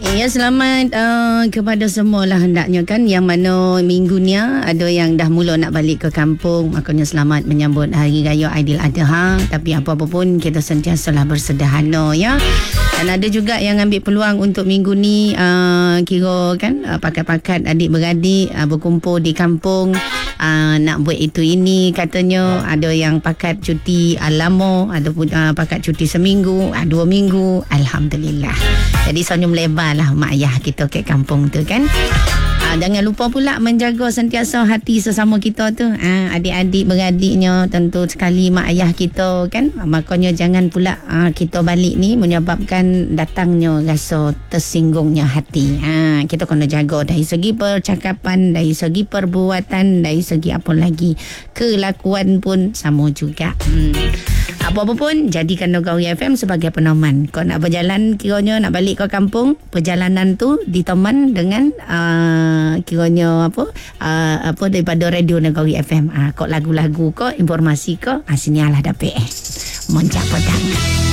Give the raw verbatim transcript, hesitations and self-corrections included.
Ya, selamat uh, kepada semua lah hendaknya kan, yang mana minggu ni ada yang dah mula nak balik ke kampung. Makanya selamat menyambut Hari Raya Aidiladha. Tapi apa-apa pun kita sentiasalah bersederhana ya. Dan ada juga yang ambil peluang untuk minggu ni uh, kira kan uh, pakat-pakat adik-beradik uh, berkumpul di kampung, uh, nak buat itu ini katanya. Ada yang pakat cuti uh, lama, ada pun uh, pakat cuti seminggu, uh, dua minggu. Alhamdulillah. Jadi senyum lebar lah mak ayah kita ke kampung tu kan. Ha, jangan lupa pula menjaga sentiasa hati sesama kita tu. Ha, adik-adik beradiknya tentu sekali mak ayah kita kan. Makanya jangan pula ha, kita balik ni menyebabkan datangnya rasa tersinggungnya hati. Ha, kita kena jaga dari segi percakapan, dari segi perbuatan, dari segi apa lagi, kelakuan pun sama juga. Hmm. Apa-apa pun jadikan Negeri F M sebagai pedoman. Kau nak berjalan kiranya nak balik ke kampung, perjalanan tu diteman dengan uh, kiranya apa uh, apa daripada radio Negeri F M. Uh, kau lagu-lagu kau, informasi kau, uh, sini lah dapat eh. Moncak pedang.